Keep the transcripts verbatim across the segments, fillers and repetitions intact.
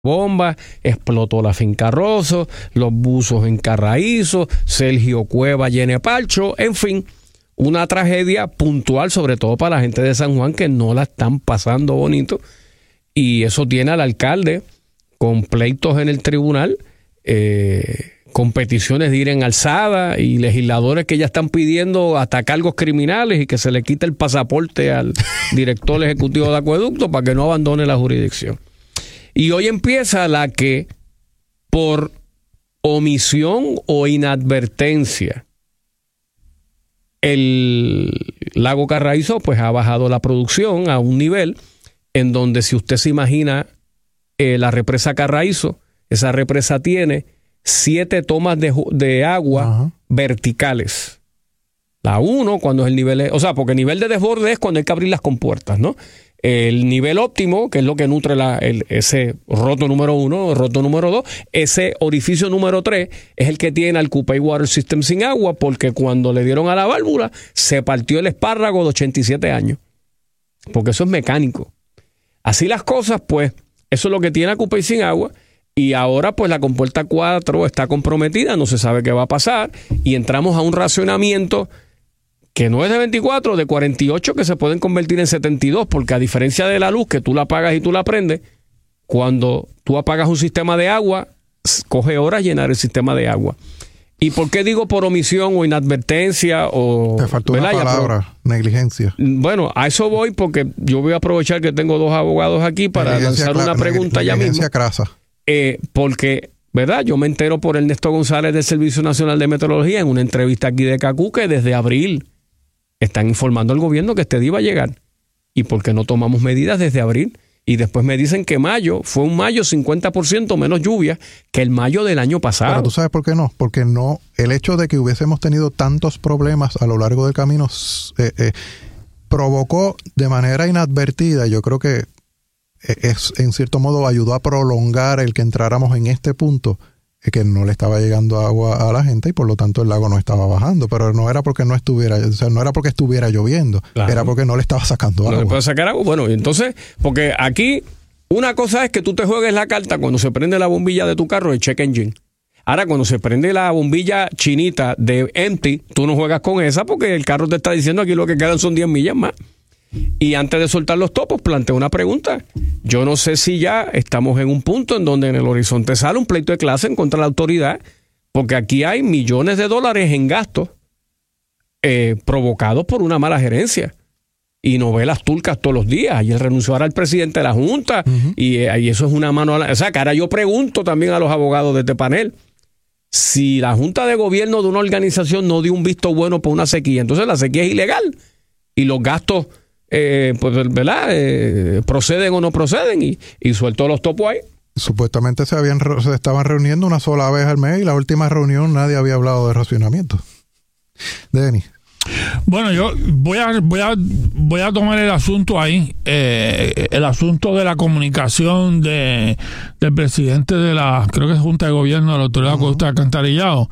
bomba, explotó la finca Rosso, los buzos en Carraízo, Sergio Cueva, Yene Palcho, en fin, una tragedia puntual, sobre todo para la gente de San Juan que no la están pasando bonito, y eso tiene al alcalde con pleitos en el tribunal, eh, con peticiones de ir en alzada y legisladores que ya están pidiendo hasta cargos criminales y que se le quite el pasaporte al director ejecutivo de acueducto para que no abandone la jurisdicción. Y hoy empieza la que, por omisión o inadvertencia, el lago Carraízo pues ha bajado la producción a un nivel en donde, si usted se imagina eh, la represa Carraízo, esa represa tiene siete tomas de, de agua Ajá. verticales. La uno, cuando es el nivel, o sea, porque el nivel de desborde es cuando hay que abrir las compuertas, ¿no? El nivel óptimo, que es lo que nutre la, el, ese roto número uno, roto número dos, ese orificio número tres es el que tiene al Cupey Water System sin agua, porque cuando le dieron a la válvula se partió el espárrago de ochenta y siete años, porque eso es mecánico. Así las cosas, pues, eso es lo que tiene a Cupey sin agua, y ahora pues la compuerta cuatro está comprometida, no se sabe qué va a pasar, y entramos a un racionamiento que no es de veinticuatro, de cuarenta y ocho, que se pueden convertir en setenta y dos, porque a diferencia de la luz, que tú la apagas y tú la prendes, cuando tú apagas un sistema de agua, coge horas llenar el sistema de agua. ¿Y por qué digo por omisión o inadvertencia? O, Te faltó una palabra, pero, negligencia. Bueno, a eso voy, porque yo voy a aprovechar que tengo dos abogados aquí para lanzar una pregunta ya mismo. Negligencia crasa. Eh, porque, ¿verdad? Yo me entero por Ernesto González del Servicio Nacional de Meteorología en una entrevista aquí de Cacú que desde abril están informando al gobierno que este día iba a llegar. ¿Y por qué no tomamos medidas desde abril? Y después me dicen que mayo fue un mayo cincuenta por ciento menos lluvia que el mayo del año pasado. Pero tú sabes por qué no. Porque no, el hecho de que hubiésemos tenido tantos problemas a lo largo del camino eh, eh, provocó de manera inadvertida, yo creo que es, en cierto modo ayudó a prolongar el que entráramos en este punto, que no le estaba llegando agua a la gente y por lo tanto el lago no estaba bajando, pero no era porque no estuviera, o sea, no era porque estuviera lloviendo, claro. Era porque no le estaba sacando agua. No le puede sacar agua, bueno, y entonces, porque aquí una cosa es que tú te juegues la carta cuando se prende la bombilla de tu carro de check engine. Ahora, cuando se prende la bombilla chinita de empty, tú no juegas con esa porque el carro te está diciendo aquí lo que quedan son diez millas más. Y antes de soltar los topos, planteo una pregunta. Yo no sé si ya estamos en un punto en donde en el horizonte sale un pleito de clase en contra de la autoridad, porque aquí hay millones de dólares en gastos eh, provocados por una mala gerencia. Y novelas turcas todos los días. Ayer renunció ahora el presidente de la Junta, uh-huh. y, eh, y eso es una mano a la... O sea, que ahora yo pregunto también a los abogados de este panel, si la Junta de Gobierno de una organización no dio un visto bueno por una sequía, entonces la sequía es ilegal y los gastos Eh, pues, ¿verdad? Eh, proceden o no proceden y, y suelto los topos ahí. Supuestamente se habían se estaban reuniendo una sola vez al mes y la última reunión nadie había hablado de racionamiento. Denis. Bueno, yo voy a voy a voy a tomar el asunto ahí, eh, el asunto de la comunicación de del presidente de la, creo que es Junta de Gobierno de la Autoridad de uh-huh. Acueducto de Alcantarillado.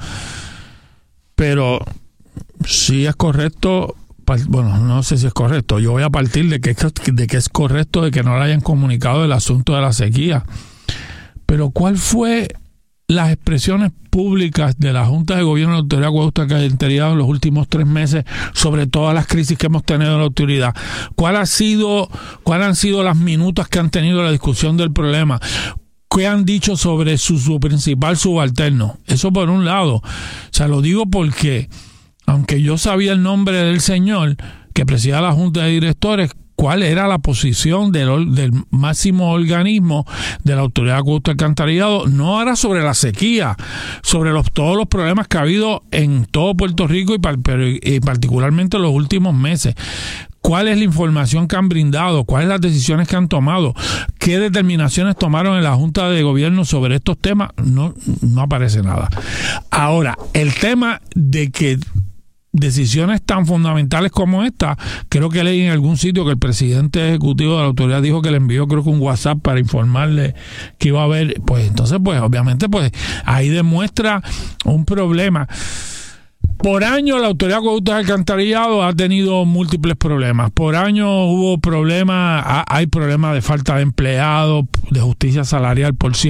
Pero sí es correcto. Bueno, no sé si es correcto. Yo voy a partir de que, de que es correcto de que no le hayan comunicado el asunto de la sequía. Pero ¿cuál fue las expresiones públicas de la Junta de Gobierno de la Autoridad de Acueducto y Alcantarillado en los últimos tres meses sobre todas las crisis que hemos tenido en la autoridad? ¿Cuál ha sido, cuál han sido las minutas que han tenido la discusión del problema? ¿Qué han dicho sobre su, su principal subalterno? Eso por un lado. O sea, lo digo porque, aunque yo sabía el nombre del señor que presidía la Junta de Directores, cuál era la posición del, del máximo organismo de la Autoridad de Acueducto y Alcantarillado, no era sobre la sequía, sobre los, todos los problemas que ha habido en todo Puerto Rico y, pero, y particularmente en los últimos meses. ¿Cuál es la información que han brindado? ¿Cuáles las decisiones que han tomado? ¿Qué determinaciones tomaron en la Junta de Gobierno sobre estos temas? No, no aparece nada. Ahora, el tema de que decisiones tan fundamentales como esta, creo que leí en algún sitio que el presidente ejecutivo de la autoridad dijo que le envió creo que un WhatsApp para informarle que iba a haber, pues entonces pues obviamente pues ahí demuestra un problema. Por año la Autoridad de Acueductos y Alcantarillado ha tenido múltiples problemas. Por año hubo problemas, hay problemas de falta de empleados, de justicia salarial, por cierto.